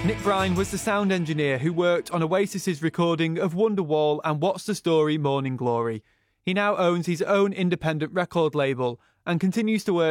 Nick Brine was the sound engineer who worked on Oasis's recording of Wonderwall and What's the Story Morning Glory. He now owns his own independent record label and continues to work